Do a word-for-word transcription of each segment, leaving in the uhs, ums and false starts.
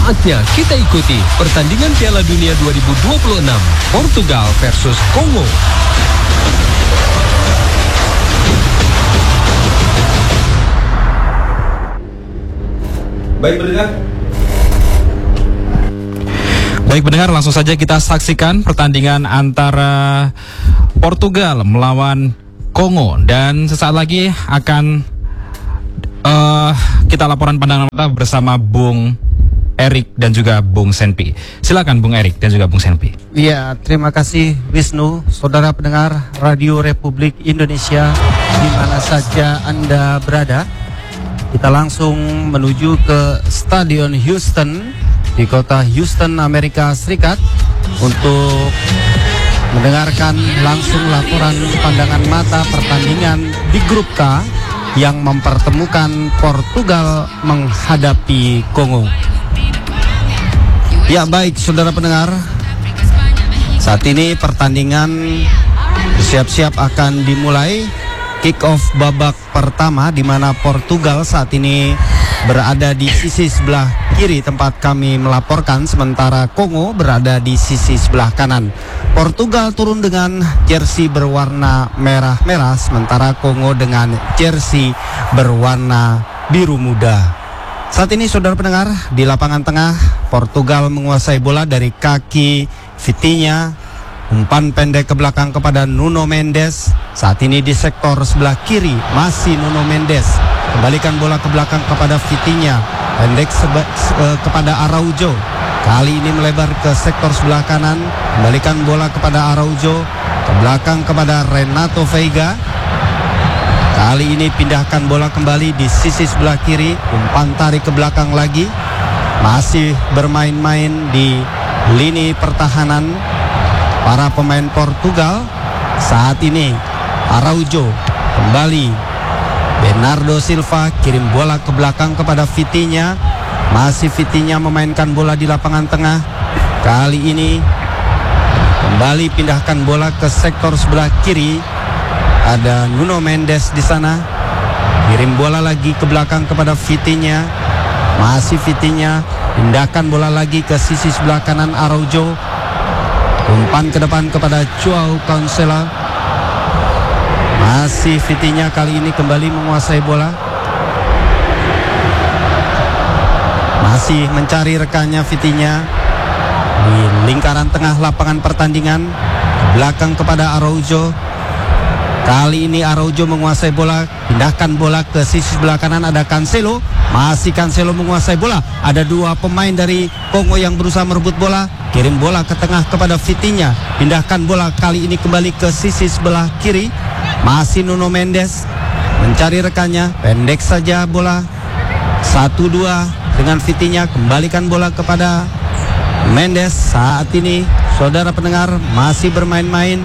Saatnya kita ikuti pertandingan Piala Dunia dua ribu dua puluh enam Portugal versus Kongo. Baik pendengar. Baik pendengar, langsung saja kita saksikan pertandingan antara Portugal melawan Kongo, dan sesaat lagi akan uh, kita laporan pandangan mata bersama Bung Erik dan juga Bung Senpi. Silakan Bung Erik dan juga Bung Senpi. Iya, terima kasih Wisnu, saudara pendengar Radio Republik Indonesia di mana saja Anda berada. Kita langsung menuju ke Stadion Houston di kota Houston, Amerika Serikat untuk mendengarkan langsung laporan pandangan mata pertandingan di grup K yang mempertemukan Portugal menghadapi Kongo. Ya baik saudara pendengar, saat ini pertandingan bersiap-siap akan dimulai. Kick off babak pertama di mana Portugal saat ini berada di sisi sebelah kiri tempat kami melaporkan, sementara Kongo berada di sisi sebelah kanan. Portugal turun dengan jersey berwarna merah-merah, sementara Kongo dengan jersey berwarna biru muda. Saat ini saudara pendengar, di lapangan tengah Portugal menguasai bola dari kaki Vitinha, umpan pendek ke belakang kepada Nuno Mendes. Saat ini di sektor sebelah kiri masih Nuno Mendes, kembalikan bola ke belakang kepada Vitinha, pendek seba, se, kepada Araujo. Kali ini melebar ke sektor sebelah kanan, kembalikan bola kepada Araujo, ke belakang kepada Renato Veiga. Kali ini pindahkan bola kembali di sisi sebelah kiri, umpan tarik ke belakang lagi. Masih bermain-main di lini pertahanan para pemain Portugal. Saat ini Araujo kembali, Bernardo Silva kirim bola ke belakang kepada Vitinha. Masih Vitinha memainkan bola di lapangan tengah. Kali ini kembali pindahkan bola ke sektor sebelah kiri. Ada Nuno Mendes di sana, kirim bola lagi ke belakang kepada Vitinha. Masih Vitinha, pindahkan bola lagi ke sisi sebelah kanan Araujo. Umpan ke depan kepada Joao Cancelo. Masih Vitinha kali ini kembali menguasai bola. Masih mencari rekannya Vitinha di lingkaran tengah lapangan pertandingan, ke belakang kepada Araujo. Kali ini Araujo menguasai bola, pindahkan bola ke sisi sebelah kanan, ada Cancelo. Masih Cancelo menguasai bola. Ada dua pemain dari Kongo yang berusaha merebut bola. Kirim bola ke tengah kepada Vitinha, pindahkan bola kali ini kembali ke sisi sebelah kiri. Masih Nuno Mendes mencari rekannya, pendek saja bola. Satu dua dengan Vitinha, kembalikan bola kepada Mendes. Saat ini saudara pendengar masih bermain-main.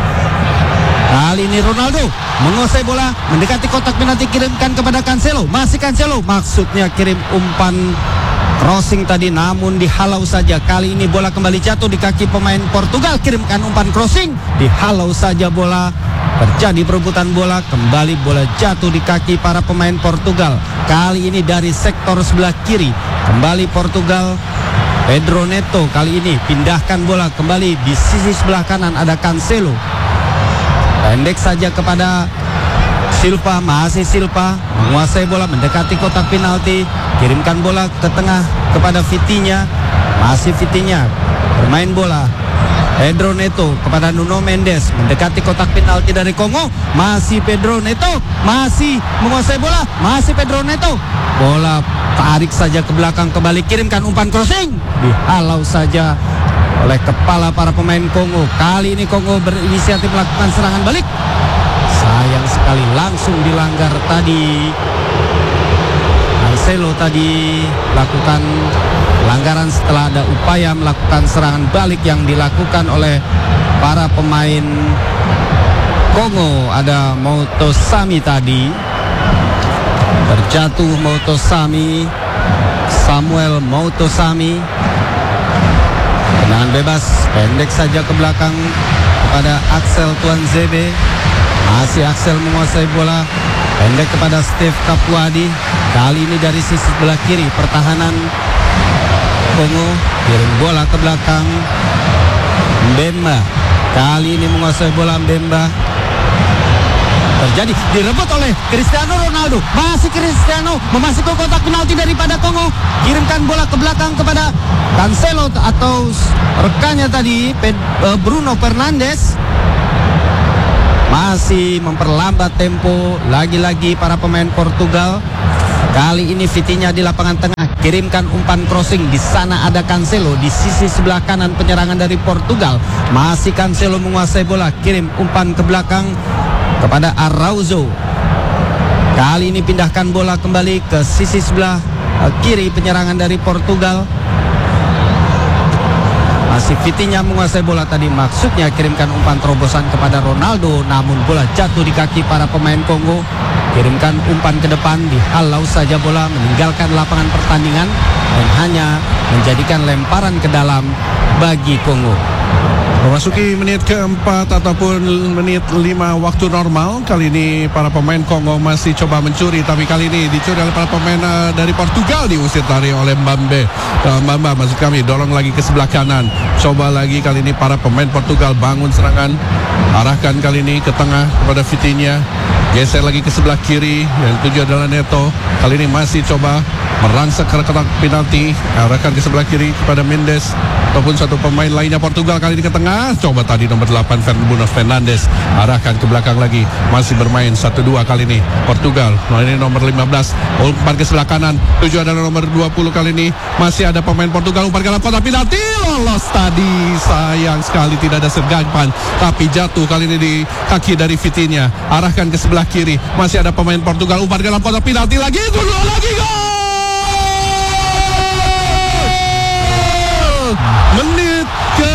Kali ini Ronaldo menguasai bola, mendekati kotak penalti, kirimkan kepada Cancelo. Masih Cancelo, maksudnya kirim umpan crossing tadi namun dihalau saja. Kali ini bola kembali jatuh di kaki pemain Portugal, kirimkan umpan crossing, dihalau saja bola. Terjadi perebutan bola, kembali bola jatuh di kaki para pemain Portugal. Kali ini dari sektor sebelah kiri, kembali Portugal. Pedro Neto kali ini pindahkan bola kembali di sisi sebelah kanan, ada Cancelo. Pendek saja kepada Silva, masih Silva menguasai bola, mendekati kotak penalti, kirimkan bola ke tengah kepada Vitinha. Masih Vitinha bermain bola. Pedro Neto kepada Nuno Mendes, mendekati kotak penalti dari Kongo. Masih Pedro Neto, masih menguasai bola, masih Pedro Neto. Bola tarik saja ke belakang, kembali kirimkan umpan crossing, dihalau saja oleh kepala para pemain Kongo. Kali ini Kongo berinisiatif melakukan serangan balik. Sayang sekali langsung dilanggar tadi. Cancelo tadi lakukan pelanggaran setelah ada upaya melakukan serangan balik yang dilakukan oleh para pemain Kongo. Ada Motosami tadi, terjatuh Motosami, Samuel Motosami. Tendangan bebas, pendek saja ke belakang kepada Axel Tuanzebe. Masih Axel menguasai bola, pendek kepada Steve Capuadi. Kali ini dari sisi sebelah kiri pertahanan Kongo. Kirim bola ke belakang. Mbemba kali ini menguasai bola. Mbemba terjadi, direbut oleh Cristiano Ronaldo. Masih Cristiano memasuki kotak penalti daripada Kongo. Kirimkan bola ke belakang kepada Cancelo atau rekannya tadi Bruno Fernandes. Masih memperlambat tempo lagi-lagi para pemain Portugal. Kali ini Vitinha di lapangan tengah, kirimkan umpan crossing. Di sana ada Cancelo di sisi sebelah kanan penyerangan dari Portugal. Masih Cancelo menguasai bola, kirim umpan ke belakang kepada Araujo. Kali ini pindahkan bola kembali ke sisi sebelah kiri penyerangan dari Portugal. Masih Vitinha menguasai bola tadi, maksudnya kirimkan umpan terobosan kepada Ronaldo, namun bola jatuh di kaki para pemain Kongo. Kirimkan umpan ke depan, dihalau saja bola, meninggalkan lapangan pertandingan dan hanya menjadikan lemparan ke dalam bagi Kongo. Memasuki menit keempat ataupun menit lima waktu normal. Kali ini para pemain Kongo masih coba mencuri, tapi kali ini dicuri oleh para pemain uh, dari Portugal. Diusir tadi oleh Mbambe. uh, Mbamba maksud kami, dorong lagi ke sebelah kanan. Coba lagi kali ini para pemain Portugal bangun serangan. Arahkan kali ini ke tengah kepada Vitinha. Geser lagi ke sebelah kiri, yang tujuh adalah Neto. Kali ini masih coba merangsek ke kotak penalti. Arahkan ke sebelah kiri kepada Mendes ataupun satu pemain lainnya Portugal. Kali ini ke tengah, coba tadi nomor delapan Bruno Fernandes. Arahkan ke belakang lagi, masih bermain satu dua kali ini Portugal. Nah, ini nomor lima belas, umpan ke sebelah kanan. Tujuh adalah nomor dua puluh. Kali ini masih ada pemain Portugal, umpan ke dalam kotak penalti. Lolos tadi, sayang sekali tidak ada sergapan, tapi jatuh kali ini di kaki dari Vitinha. Arahkan ke sebelah kiri, masih ada pemain Portugal, umpan ke dalam kotak penalti lagi, gol lagi, gol! Menit ke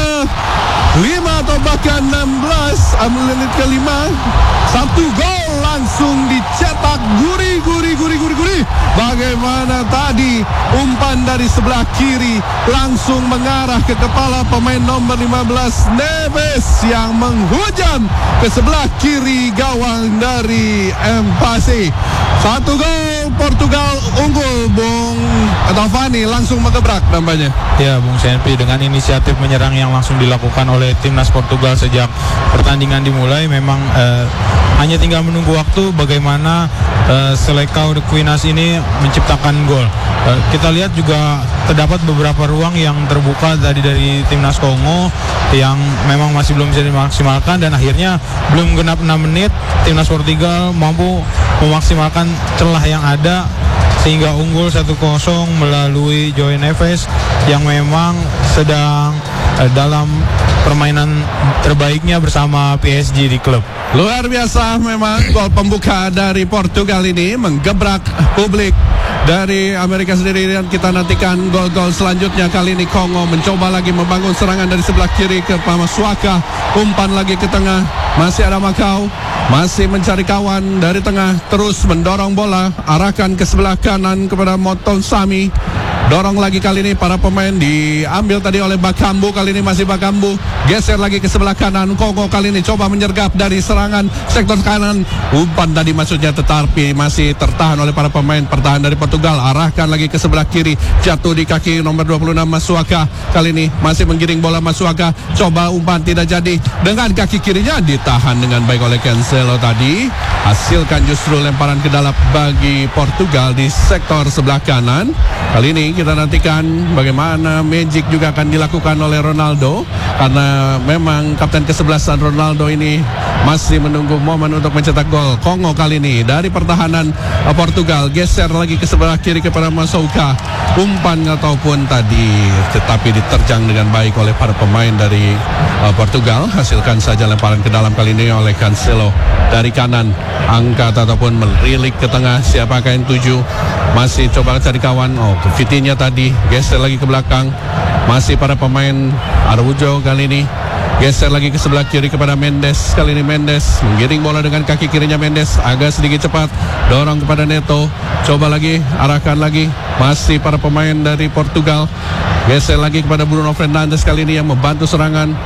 lima atau bahkan enam belas, menit ke lima, satu gol langsung dicetak. Guri, guri, guri, guri, guri. Bagaimana tadi umpan dari sebelah kiri langsung mengarah ke kepala pemain nomor lima belas Neves yang menghujam ke sebelah kiri gawang dari Embasi. Satu gol, Portugal unggul. Bung Taufani langsung mengebrak nampaknya. Ya, Bung Senpi, dengan inisiatif menyerang yang langsung dilakukan oleh timnas Portugal sejak pertandingan dimulai, memang eh, hanya tinggal menunggu waktu bagaimana eh, Selecao de Quinas ini menciptakan gol. Eh, kita lihat juga terdapat beberapa ruang yang terbuka tadi dari timnas Kongo yang memang masih belum bisa dimaksimalkan, dan akhirnya belum genap enam menit timnas Portugal mampu memaksimalkan celah yang ada sehingga unggul satu kosong melalui João Neves yang memang sedang eh, dalam permainan terbaiknya bersama P S G di klub. Luar biasa memang gol pembuka dari Portugal ini menggebrak publik dari Amerika sendiri, dan kita nantikan gol-gol selanjutnya. Kali ini Kongo mencoba lagi membangun serangan dari sebelah kiri ke Masuaka, umpan lagi ke tengah, masih ada Macau, masih mencari kawan dari tengah, terus mendorong bola, arahkan ke sebelah kanan kepada Moton Sami. Dorong lagi kali ini para pemain, diambil tadi oleh Bakambu. Kali ini masih Bakambu, geser lagi ke sebelah kanan. Kongo kali ini coba menyergap dari serangan sektor kanan. Umpan tadi maksudnya, tetapi masih tertahan oleh para pemain pertahanan dari Portugal. Arahkan lagi ke sebelah kiri, jatuh di kaki nomor dua puluh enam Masuaka. Kali ini masih menggiring bola Masuaka, coba umpan tidak jadi. Dengan kaki kirinya ditahan dengan baik oleh Cancelo tadi. Hasilkan justru lemparan ke dalam bagi Portugal di sektor sebelah kanan. Kali ini kita nantikan bagaimana magic juga akan dilakukan oleh Ronaldo, karena memang kapten kesebelasan Ronaldo ini masih menunggu momen untuk mencetak gol. Kongo kali ini dari pertahanan Portugal geser lagi ke sebelah kiri kepada Masuaka, umpan ataupun tadi tetapi diterjang dengan baik oleh para pemain dari uh, Portugal. Hasilkan saja lemparan ke dalam kali ini oleh Cancelo dari kanan, angkat ataupun melirik ke tengah. Siapakah yang tujuh? Masih coba cari kawan. Oh, Vitinha tadi geser lagi ke belakang, masih para pemain Araujo kali ini geser lagi ke sebelah kiri kepada Mendes. Kali ini Mendes menggiring bola dengan kaki kirinya. Mendes agak sedikit cepat, dorong kepada Neto, coba lagi, arahkan lagi, masih para pemain dari Portugal geser lagi kepada Bruno Fernandes kali ini yang membantu serangan.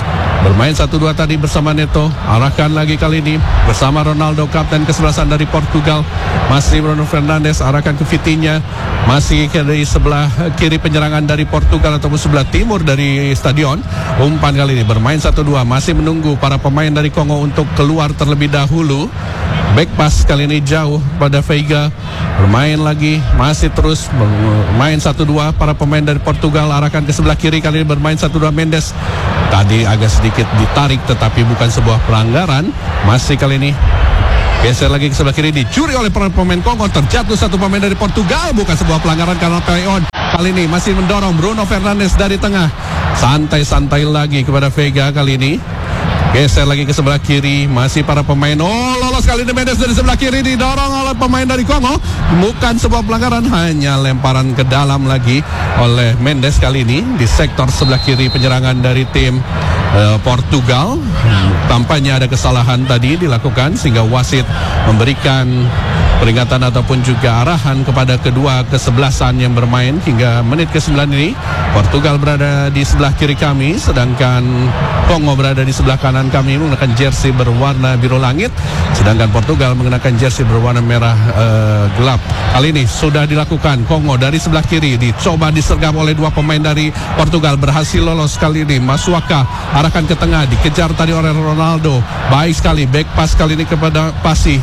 Bermain satu dua tadi bersama Neto. Arahkan lagi kali ini bersama Ronaldo, kapten kesebelasan dari Portugal. Masih Bruno Fernandes, arahkan ke Vitinha. Masih dari sebelah kiri penyerangan dari Portugal ataupun sebelah timur dari stadion. Umpan kali ini bermain satu dua. Masih menunggu para pemain dari Kongo untuk keluar terlebih dahulu. Back pass kali ini jauh pada Veiga. Bermain lagi, masih terus bermain satu dua. Para pemain dari Portugal arahkan ke sebelah kiri, kali ini bermain satu dua Mendes. Tadi agak sedikit ditarik tetapi bukan sebuah pelanggaran. Masih kali ini geser lagi ke sebelah kiri, dicuri oleh para pemain Kongo. Terjatuh satu pemain dari Portugal, bukan sebuah pelanggaran karena play on. Kali ini masih mendorong Bruno Fernandes dari tengah. Santai-santai lagi kepada Veiga kali ini. Geser lagi ke sebelah kiri, masih para pemain. Oh, lolos kali ini Mendes dari sebelah kiri, didorong oleh pemain dari Kongo. Bukan sebuah pelanggaran, hanya lemparan ke dalam lagi oleh Mendes kali ini di sektor sebelah kiri penyerangan dari tim uh, Portugal. Tampaknya ada kesalahan tadi dilakukan sehingga wasit memberikan peringatan ataupun juga arahan kepada kedua kesebelasan yang bermain hingga menit ke sembilan ini. Portugal berada di sebelah kiri kami, sedangkan Kongo berada di sebelah kanan kami menggunakan jersey berwarna biru langit, sedangkan Portugal mengenakan jersey berwarna merah uh, gelap. Kali ini sudah dilakukan. Kongo dari sebelah kiri dicoba disergap oleh dua pemain dari Portugal, berhasil lolos kali ini. Masuaka arahkan ke tengah, dikejar tadi oleh Ronaldo. Baik sekali back pass kali ini kepada Pasi.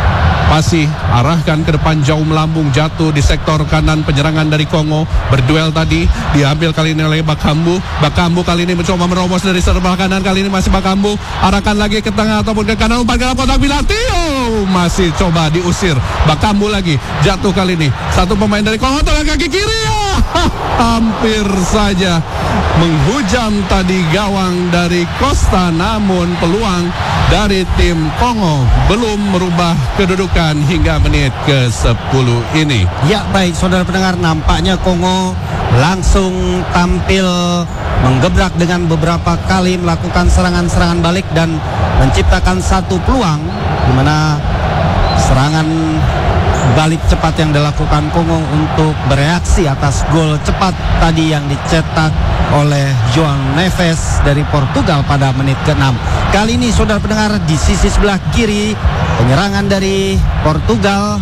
Pasi arahkan ke depan jauh melambung, jatuh di sektor kanan penyerangan dari Kongo. Berduel tadi diambil kali ini oleh Bakambu. Bakambu kali ini mencoba merobos dari sebelah kanan, kali ini masih Bakambu. Arahkan lagi ke tengah ataupun ke kanan, umpan ke dalam kotak penalti. Oh, masih coba diusir. Bakambu lagi jatuh kali ini. Satu pemain dari Kongo tengah kaki kiri. Oh, hampir saja menghujam tadi gawang dari Costa, namun peluang dari tim Kongo belum merubah kedudukan hingga menit ke sepuluh ini. Ya baik saudara pendengar, nampaknya Kongo langsung tampil menggebrak dengan beberapa kali melakukan serangan-serangan balik dan menciptakan satu peluang di mana serangan balik cepat yang dilakukan Kongo untuk bereaksi atas gol cepat tadi yang dicetak oleh João Neves dari Portugal pada menit keenam. Kali ini saudara pendengar di sisi sebelah kiri penyerangan dari Portugal,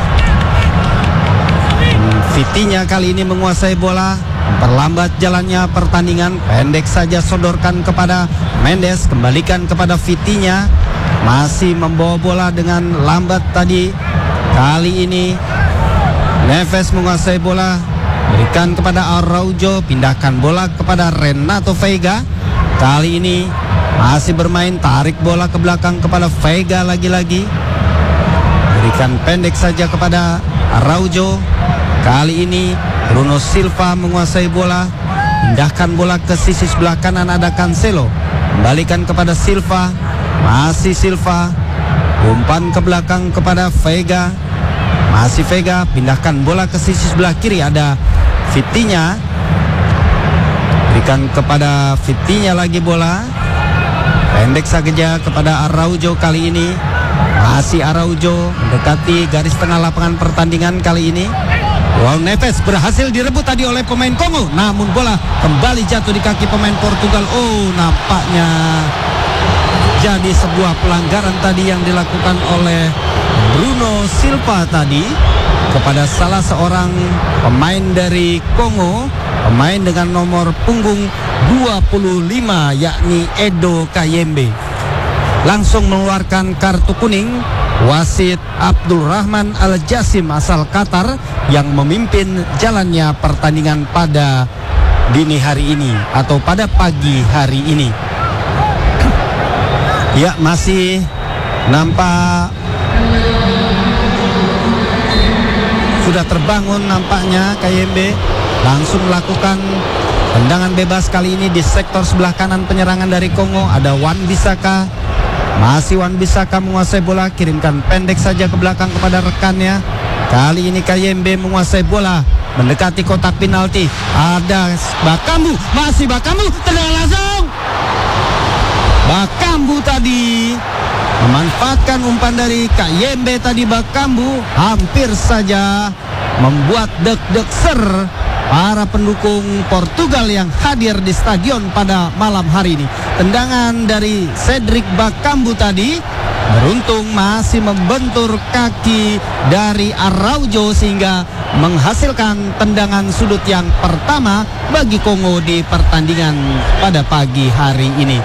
Vitinha kali ini menguasai bola, memperlambat jalannya pertandingan. Pendek saja sodorkan kepada Mendes, kembalikan kepada Vitinha, masih membawa bola dengan lambat tadi. Kali ini Neves menguasai bola, berikan kepada Araujo, pindahkan bola kepada Renato Veiga. Kali ini masih bermain, tarik bola ke belakang kepada Veiga lagi-lagi, berikan pendek saja kepada Araujo. Kali ini Bruno Silva menguasai bola, pindahkan bola ke sisi sebelah kanan, ada Cancelo, kembalikan kepada Silva, masih Silva, umpan ke belakang kepada Veiga, masih Veiga, pindahkan bola ke sisi sebelah kiri, ada Vitinha, berikan kepada Vitinha lagi bola, pendek saja kepada Araujo. Kali ini masih Araujo mendekati garis tengah lapangan pertandingan. Kali ini João Neves berhasil direbut tadi oleh pemain Kongo, namun bola kembali jatuh di kaki pemain Portugal. Oh, nampaknya jadi sebuah pelanggaran tadi yang dilakukan oleh Bruno Silva tadi kepada salah seorang pemain dari Kongo, pemain dengan nomor punggung dua puluh lima, yakni Edo Kayembe. Langsung mengeluarkan kartu kuning wasit Abdul Rahman Al Jasim asal Qatar yang memimpin jalannya pertandingan pada dini hari ini atau pada pagi hari ini. Ya, masih nampak sudah terbangun nampaknya Kayembe, langsung melakukan tendangan bebas kali ini di sektor sebelah kanan penyerangan dari Kongo. Ada Wan Bissaka, masih Wan Bissaka menguasai bola, kirimkan pendek saja ke belakang kepada rekannya. Kali ini Kayembe menguasai bola, mendekati kotak penalti. Ada Bakambu, masih Bakambu, tendangan langsung. Bakambu tadi memanfaatkan umpan dari Kayembe tadi. Bakambu hampir saja membuat deg-deg ser para pendukung Portugal yang hadir di stadion pada malam hari ini. Tendangan dari Cedric Bakambu tadi beruntung masih membentur kaki dari Araujo sehingga menghasilkan tendangan sudut yang pertama bagi Kongo di pertandingan pada pagi hari ini.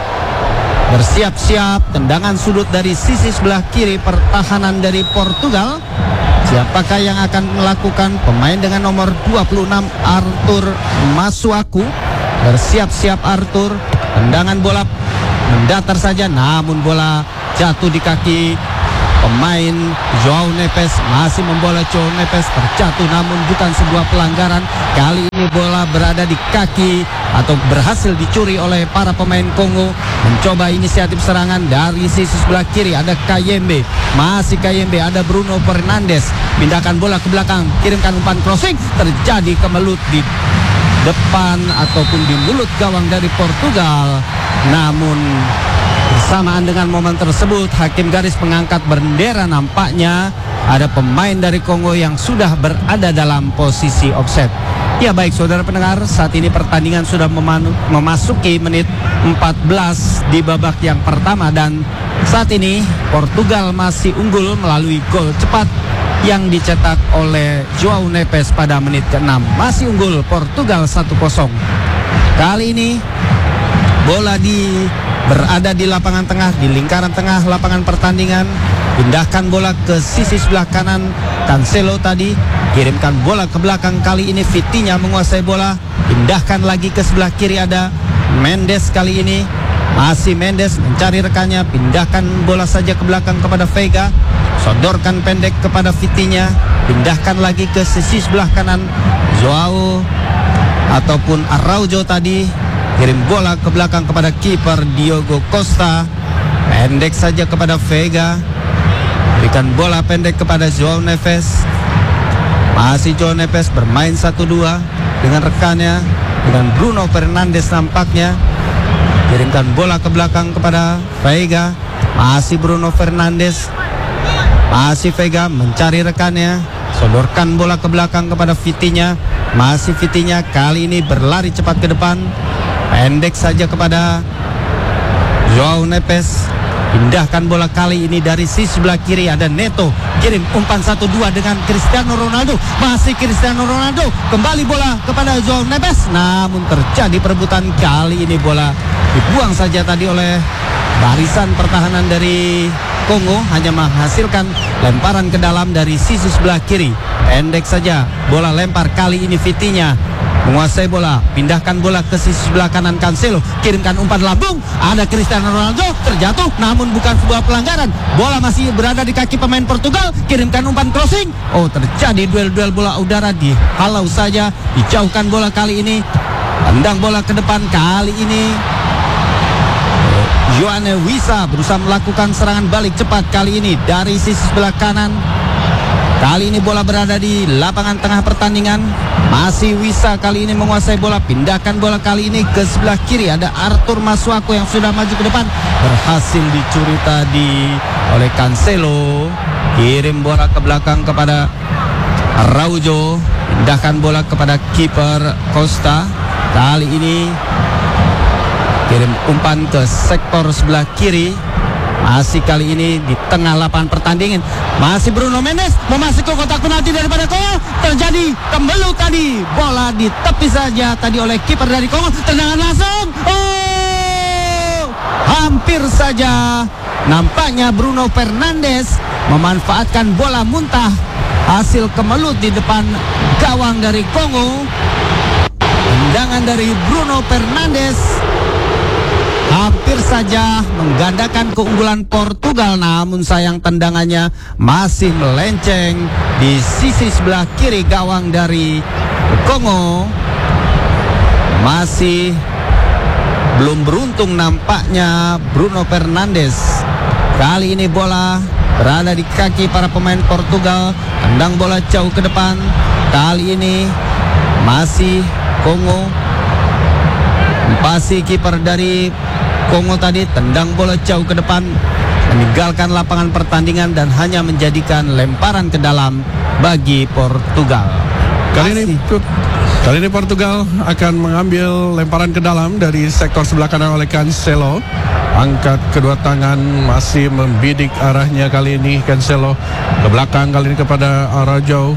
Bersiap-siap tendangan sudut dari sisi sebelah kiri pertahanan dari Portugal. Siapakah yang akan melakukan? Pemain dengan nomor dua puluh enam Arthur Masuaku. Bersiap-siap Arthur. Tendangan bola mendatar saja, namun bola jatuh di kaki pemain Joao Neves. Masih membola Joao Neves, terjatuh namun bukan sebuah pelanggaran. Kali ini bola berada di kaki atau berhasil dicuri oleh para pemain Kongo. Mencoba inisiatif serangan dari sisi sebelah kiri, ada Kayembe. Masih Kayembe, ada Bruno Fernandes. Pindahkan bola ke belakang, kirimkan umpan crossing, terjadi kemelut di depan ataupun di mulut gawang dari Portugal. Namun bersamaan dengan momen tersebut, hakim garis mengangkat bendera. Nampaknya ada pemain dari Kongo yang sudah berada dalam posisi offside. Ya baik saudara pendengar, saat ini pertandingan sudah memanu, memasuki menit empat belas di babak yang pertama. Dan saat ini Portugal masih unggul melalui gol cepat yang dicetak oleh Joao Neves pada menit keenam. Masih unggul Portugal satu kosong. Kali ini bola di berada di lapangan tengah, di lingkaran tengah lapangan pertandingan. Pindahkan bola ke sisi sebelah kanan, Cancelo tadi kirimkan bola ke belakang. Kali ini Vitinha menguasai bola. Pindahkan lagi ke sebelah kiri, ada Mendes. Kali ini masih Mendes mencari rekannya. Pindahkan bola saja ke belakang kepada Veiga. Sodorkan pendek kepada Vitinha. Pindahkan lagi ke sisi sebelah kanan, Joao ataupun Araujo tadi kirim bola ke belakang kepada kiper Diogo Costa. Pendek saja kepada Veiga. Berikan bola pendek kepada Joao Neves. Masih Joao Neves bermain satu dua dengan rekannya, dengan Bruno Fernandes nampaknya. Kirimkan bola ke belakang kepada Veiga. Masih Bruno Fernandes. Masih Veiga mencari rekannya. Sodorkan bola ke belakang kepada Vitinha. Masih Vitinha, kali ini berlari cepat ke depan. Pendek saja kepada Joao Neves. Pindahkan bola kali ini dari sisi sebelah kiri, ada Neto. Kirim umpan satu dua dengan Cristiano Ronaldo. Masih Cristiano Ronaldo. Kembali bola kepada Joao Neves. Namun terjadi perebutan. Kali ini bola dibuang saja tadi oleh barisan pertahanan dari Kongo. Hanya menghasilkan lemparan ke dalam dari sisi sebelah kiri. Pendek saja bola lempar, kali ini Vitinha menguasai bola. Pindahkan bola ke sisi sebelah kanan, Cancelo. Kirimkan umpan lambung, ada Cristiano Ronaldo. Terjatuh namun bukan sebuah pelanggaran. Bola masih berada di kaki pemain Portugal. Kirimkan umpan crossing. Oh, terjadi duel-duel bola udara. Dihalau saja, dijauhkan bola kali ini. Tendang bola ke depan. Kali ini Yoane Wissa berusaha melakukan serangan balik cepat kali ini dari sisi sebelah kanan. Kali ini bola berada di lapangan tengah pertandingan. Masih Wissa kali ini menguasai bola. Pindahkan bola kali ini ke sebelah kiri, ada Arthur Masuaku yang sudah maju ke depan. Berhasil dicuri tadi oleh Cancelo. Kirim bola ke belakang kepada Araujo. Pindahkan bola kepada kiper Costa. Kali ini kirim umpan ke sektor sebelah kiri. Masih kali ini di tengah lapangan pertandingan. Masih Bruno Mendes memasuki kotak penalti daripada Kongo. Terjadi kemelut tadi. Bola di tepi saja tadi oleh kiper dari Kongo. Tendangan langsung. Oh! Hampir saja. Nampaknya Bruno Fernandes memanfaatkan bola muntah. Hasil kemelut di depan gawang dari Kongo. Tendangan dari Bruno Fernandes hampir saja menggandakan keunggulan Portugal, namun sayang tendangannya masih melenceng di sisi sebelah kiri gawang dari Kongo. Masih belum beruntung nampaknya Bruno Fernandes. Kali ini bola berada di kaki para pemain Portugal. Tendang bola jauh ke depan. Kali ini masih Kongo. Masih kiper dari Kongo tadi tendang bola jauh ke depan, meninggalkan lapangan pertandingan dan hanya menjadikan lemparan ke dalam bagi Portugal. Kali ini Kali ini Portugal akan mengambil lemparan ke dalam dari sektor sebelah kanan oleh Cancelo. Angkat kedua tangan, masih membidik arahnya kali ini Cancelo ke belakang, kali ini kepada Araujo.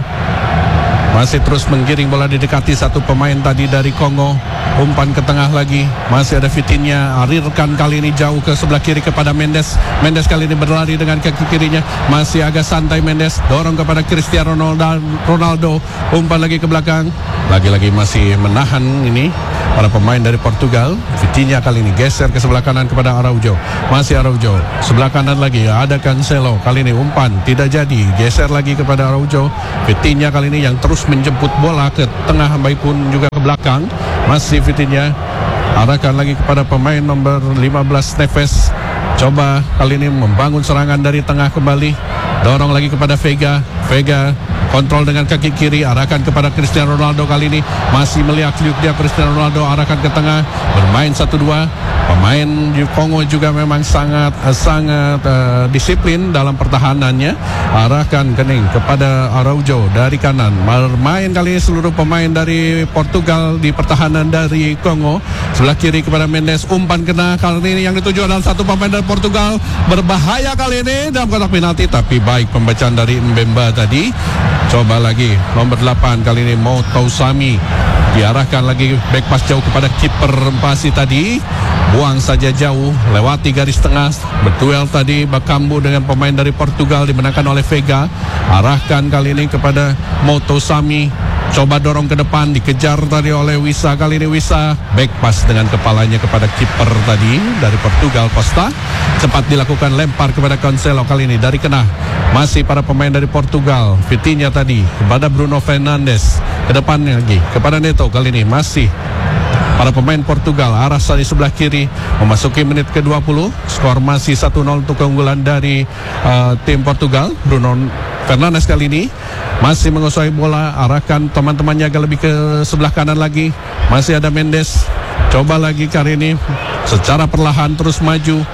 Masih terus menggiring bola, didekati satu pemain tadi dari Kongo. Umpan ke tengah lagi, masih ada Vitinha, arirkan kali ini jauh ke sebelah kiri kepada Mendes. Mendes kali ini berlari dengan kaki kirinya, masih agak santai Mendes, dorong kepada Cristiano Ronaldo. Umpan lagi ke belakang, lagi-lagi masih menahan ini para pemain dari Portugal. Vitinha kali ini geser ke sebelah kanan kepada Araujo. Masih Araujo, sebelah kanan lagi ada Cancelo. Kali ini umpan tidak jadi, geser lagi kepada Araujo. Vitinha kali ini yang terus menjemput bola ke tengah maupun juga ke belakang. Masih Vitinha, arahkan lagi kepada pemain nomor lima belas Neves. Coba kali ini membangun serangan dari tengah kembali. Dorong lagi kepada Vega. Vega kontrol dengan kaki kiri, arahkan kepada Cristiano Ronaldo. Kali ini masih melihat-lihat dia Cristiano Ronaldo, arahkan ke tengah, bermain satu dua. Pemain Kongo juga memang sangat sangat uh, disiplin dalam pertahanannya. Arahkan kening kepada Araujo dari kanan. Bermain kali ini seluruh pemain dari Portugal di pertahanan dari Kongo. Sebelah kiri kepada Mendes, umpan kena. Kali ini yang dituju adalah satu pemain dari Portugal. Berbahaya kali ini dalam kotak penalti, tapi baik pembacaan dari Mbemba tadi. Coba lagi nomor delapan kali ini Motousami, diarahkan lagi back pass jauh kepada kiper Mpasi tadi, buang saja jauh, lewati garis tengah. Berduel tadi Bakambu dengan pemain dari Portugal, dimenangkan oleh Vega. Arahkan kali ini kepada Motousami, coba dorong ke depan, dikejar tadi oleh Wissa. Kali ini Wissa back pass dengan kepalanya kepada kiper tadi dari Portugal, Costa. Cepat dilakukan, lempar kepada Cancelo. Kali ini dari kena, masih para pemain dari Portugal. Vitinha tadi kepada Bruno Fernandes, ke depannya lagi kepada Neto. Kali ini masih para pemain Portugal, arah di sebelah kiri. Memasuki menit ke dua puluh, skor masih satu nol untuk keunggulan dari uh, tim Portugal. Bruno Fernandes kali ini masih menguasai bola, arahkan teman-temannya agak lebih ke sebelah kanan lagi. Masih ada Mendes, coba lagi kali ini secara perlahan terus maju.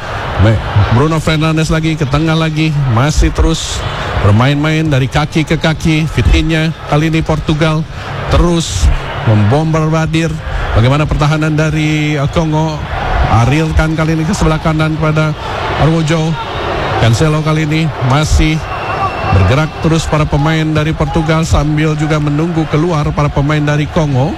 Bruno Fernandes lagi ke tengah lagi, masih terus bermain-main dari kaki ke kaki. Vitinha kali ini Portugal terus membombardir. Bagaimana pertahanan dari Kongo? Arilkan kali ini ke sebelah kanan kepada Araujo. Cancelo kali ini masih bergerak terus para pemain dari Portugal sambil juga menunggu keluar para pemain dari Kongo.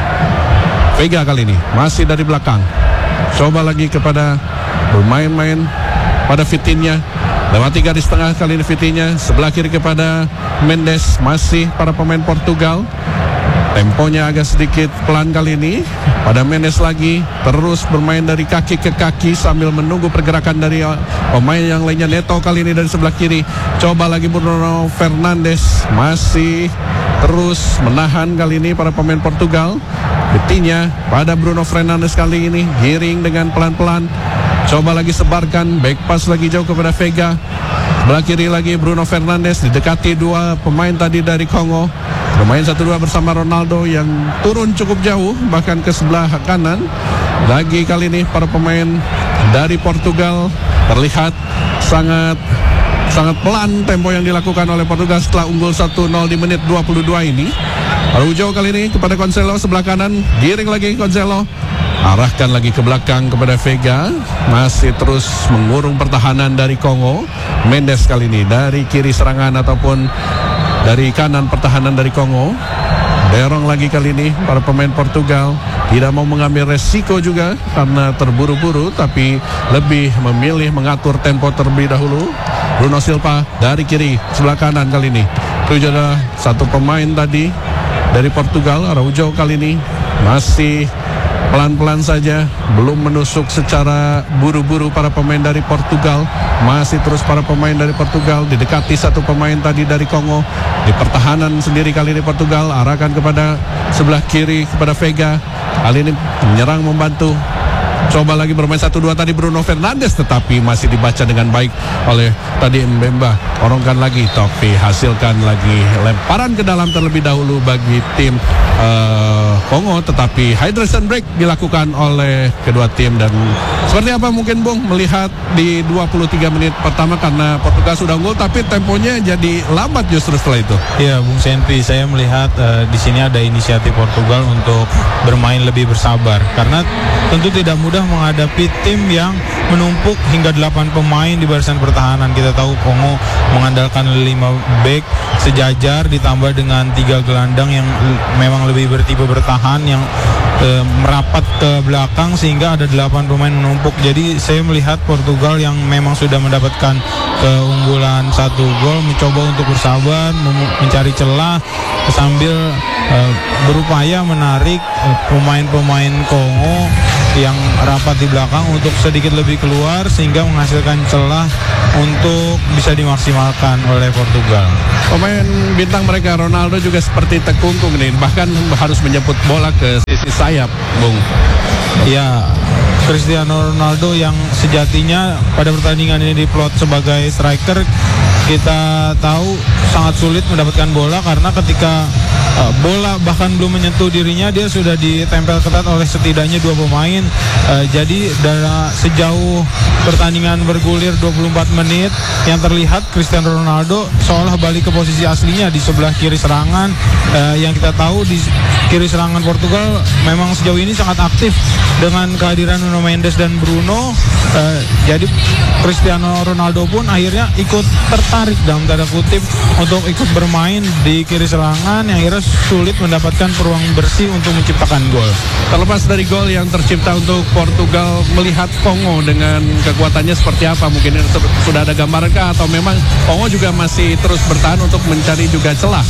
Vega kali ini masih dari belakang, coba lagi kepada bermain-main pada Vitinha, lewati garis tengah kali ini Vitinha, sebelah kiri kepada Mendes. Masih para pemain Portugal, temponya agak sedikit pelan kali ini. Pada Mendes lagi, terus bermain dari kaki ke kaki sambil menunggu pergerakan dari pemain yang lainnya. Neto kali ini dari sebelah kiri, coba lagi Bruno Fernandes, masih terus menahan kali ini para pemain Portugal. Vitinha pada Bruno Fernandes kali ini, giring dengan pelan-pelan, coba lagi sebarkan, back pass lagi jauh kepada Vega. Sebelah kiri lagi Bruno Fernandes, didekati dua pemain tadi dari Kongo. Bermain satu dua bersama Ronaldo yang turun cukup jauh, bahkan ke sebelah kanan. Lagi kali ini para pemain dari Portugal terlihat sangat sangat pelan tempo yang dilakukan oleh Portugal setelah unggul satu nol di menit dua puluh dua ini. Araujo kali ini kepada Cancelo sebelah kanan, giring lagi Cancelo, arahkan lagi ke belakang kepada Vega. Masih terus mengurung pertahanan dari Kongo. Mendes kali ini dari kiri serangan ataupun dari kanan pertahanan dari Kongo. Dorong lagi kali ini para pemain Portugal, tidak mau mengambil resiko juga karena terburu-buru, tapi lebih memilih mengatur tempo terlebih dahulu. Bruno Silva dari kiri sebelah kanan kali ini. Itu adalah satu pemain tadi dari Portugal. Araujo kali ini masih pelan-pelan saja, belum menusuk secara buru-buru para pemain dari Portugal. Masih terus para pemain dari Portugal, didekati satu pemain tadi dari Kongo. Di pertahanan sendiri kali ini Portugal, arahkan kepada sebelah kiri kepada Vega. Kali ini menyerang membantu. Coba lagi bermain satu dua tadi Bruno Fernandes, tetapi masih dibaca dengan baik oleh tadi Mbemba. Orongkan lagi, tapi hasilkan lagi lemparan ke dalam terlebih dahulu bagi tim uh, Kongo, tetapi hydration break dilakukan oleh kedua tim. Dan seperti apa mungkin Bung melihat di dua puluh tiga menit pertama, karena Portugal sudah unggul tapi temponya jadi lambat justru setelah itu. Ya, Bung Senpi, saya melihat uh, di sini ada inisiatif Portugal untuk bermain lebih bersabar, karena tentu tidak mudah menghadapi tim yang menumpuk hingga delapan pemain di barisan pertahanan. Kita tahu Kongo mengandalkan lima back sejajar ditambah dengan tiga gelandang yang memang lebih bertipe bertahan yang e, merapat ke belakang sehingga ada delapan pemain menumpuk. Jadi saya melihat Portugal yang memang sudah mendapatkan keunggulan satu gol mencoba untuk bersabar, mem- mencari celah sambil e, berupaya menarik e, pemain-pemain Kongo yang rapat di belakang untuk sedikit lebih keluar sehingga menghasilkan celah untuk bisa dimaksimalkan oleh Portugal. Pemain bintang mereka Ronaldo juga seperti tekungkung nih, bahkan harus menjemput bola ke sisi sayap, Bung. Ya, Cristiano Ronaldo yang sejatinya pada pertandingan ini diplot sebagai striker, kita tahu sangat sulit mendapatkan bola karena ketika uh, bola bahkan belum menyentuh dirinya dia sudah ditempel ketat oleh setidaknya dua pemain. Uh, jadi dari sejauh pertandingan bergulir dua puluh empat menit yang terlihat Cristiano Ronaldo seolah balik ke posisi aslinya di sebelah kiri serangan. Uh, yang kita tahu di kiri serangan Portugal memang sejauh ini sangat aktif dengan kehadiran Nuno Mendes dan Bruno. Uh, jadi Cristiano Ronaldo pun akhirnya ikut tertarik dalam tanda kutip untuk ikut bermain di kiri serangan yang akhirnya sulit mendapatkan peluang bersih untuk menciptakan gol. Terlepas dari gol yang tercipta untuk Portugal, melihat Kongo dengan kekuatannya seperti apa? Mungkin sudah ada gambarkah atau memang Kongo juga masih terus bertahan untuk mencari juga celah?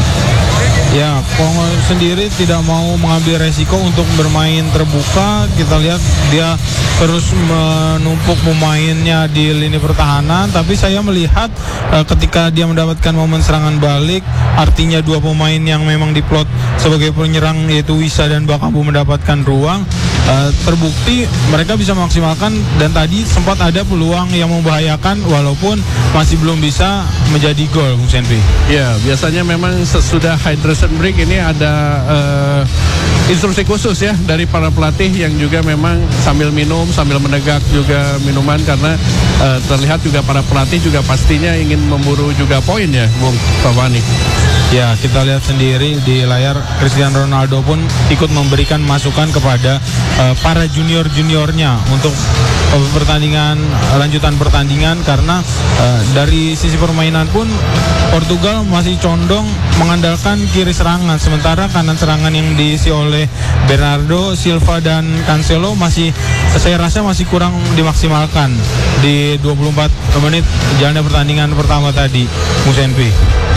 Ya, Kongo sendiri tidak mau mengambil resiko untuk bermain terbuka. Kita lihat dia terus menumpuk pemainnya di lini pertahanan. Tapi saya melihat uh, ketika dia mendapatkan momen serangan balik, artinya dua pemain yang memang diplot sebagai penyerang yaitu Wissa dan Bakambu mendapatkan ruang, uh, terbukti mereka bisa memaksimalkan. Dan tadi sempat ada peluang yang membahayakan walaupun masih belum bisa menjadi gol, Bung Senpi. Ya, biasanya memang sesudah hydration break ini ada uh, instruksi khusus ya dari para pelatih yang juga memang sambil minum, sambil menegak juga minuman, karena uh, terlihat juga para pelatih juga pastinya ingin memburu juga poin ya, Bung Fafani. Ya, kita lihat sendiri di layar Cristiano Ronaldo pun ikut memberikan masukan kepada uh, para junior-juniornya untuk uh, pertandingan lanjutan pertandingan, karena uh, dari sisi permainan pun Portugal masih condong mengandalkan kiri serangan, sementara kanan serangan yang diisi oleh Bernardo Silva dan Cancelo masih, saya rasa masih kurang dimaksimalkan di dua puluh empat menit jalannya pertandingan pertama tadi, Bung Senpi.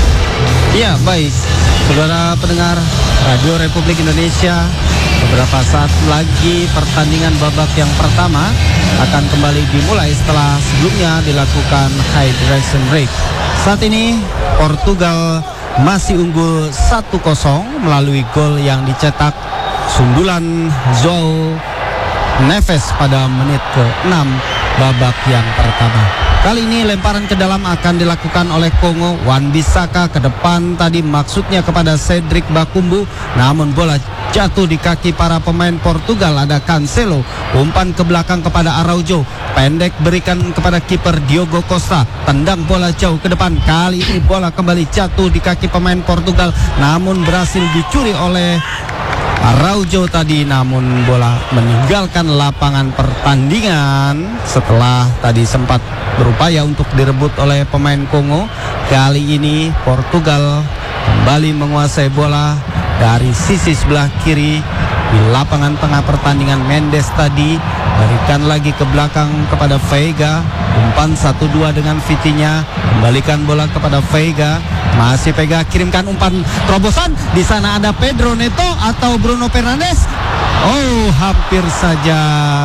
Ya, baik, saudara pendengar Radio Republik Indonesia, beberapa saat lagi pertandingan babak yang pertama akan kembali dimulai setelah sebelumnya dilakukan hydration break. Saat ini Portugal masih unggul satu kosong melalui gol yang dicetak sundulan João Neves pada menit ke enam babak yang pertama. Kali ini lemparan ke dalam akan dilakukan oleh Kongo. Wan-Bissaka ke depan tadi maksudnya kepada Cedric Bakambu, namun bola jatuh di kaki para pemain Portugal. Ada Cancelo, umpan ke belakang kepada Araujo, pendek berikan kepada kiper Diogo Costa, tendang bola jauh ke depan. Kali ini bola kembali jatuh di kaki pemain Portugal, namun berhasil dicuri oleh Araujo tadi, namun bola meninggalkan lapangan pertandingan setelah tadi sempat berupaya untuk direbut oleh pemain Kongo. Kali ini Portugal kembali menguasai bola dari sisi sebelah kiri di lapangan tengah pertandingan. Mendes tadi berikan lagi ke belakang kepada Veiga, umpan satu dua dengan Vitinha, kembalikan bola kepada Veiga, masih Veiga kirimkan umpan terobosan. Di sana ada Pedro Neto atau Bruno Fernandes. Oh, hampir saja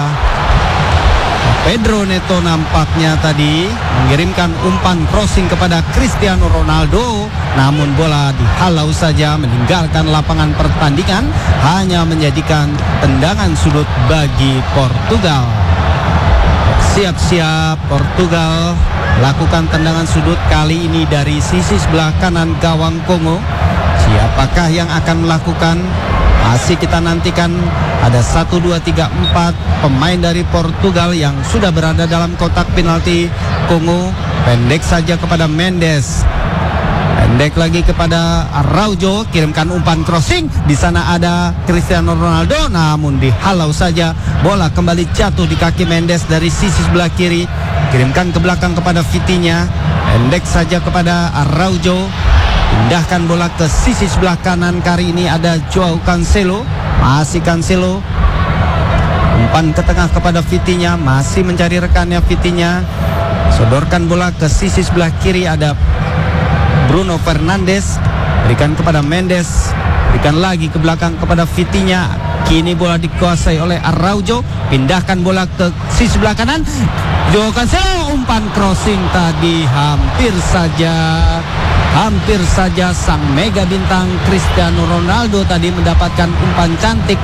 Pedro Neto nampaknya tadi mengirimkan umpan crossing kepada Cristiano Ronaldo, namun bola dihalau saja meninggalkan lapangan pertandingan, hanya menjadikan tendangan sudut bagi Portugal. Siap-siap Portugal lakukan tendangan sudut kali ini dari sisi sebelah kanan gawang Kongo. Siapakah yang akan melakukan? Masih kita nantikan. Ada satu, dua, tiga, empat pemain dari Portugal yang sudah berada dalam kotak penalti Kongo. Pendek saja kepada Mendes. Pendek lagi kepada Araujo, kirimkan umpan crossing. Di sana ada Cristiano Ronaldo, namun dihalau saja. Bola kembali jatuh di kaki Mendes dari sisi sebelah kiri. Kirimkan ke belakang kepada Vitinha. Pendek saja kepada Araujo. Pindahkan bola ke sisi sebelah kanan. Kali ini ada Joao Cancelo. Masih Cancelo. Umpan ke tengah kepada Vitinha. Masih mencari rekannya Vitinha. Sodorkan bola ke sisi sebelah kiri. Ada Bruno Fernandes. Berikan kepada Mendes. Berikan lagi ke belakang kepada Vitinha. Kini bola dikuasai oleh Araujo. Pindahkan bola ke sisi sebelah kanan. Joao Cancelo, umpan crossing tadi hampir saja Hampir saja sang mega bintang Cristiano Ronaldo tadi mendapatkan umpan cantik.